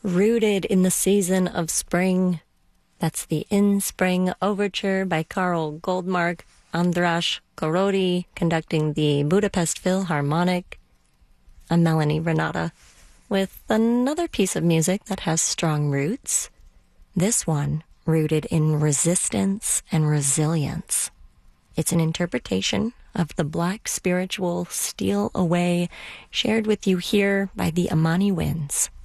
Rooted in the Season of Spring. That's the In Spring Overture by Karl Goldmark, András Korody conducting the Budapest Philharmonic. I'm Melanie Renata with another piece of music that has strong roots. This one rooted in resistance and resilience. It's an interpretation of the Black spiritual Steal Away, shared with you here by the Amani Winds.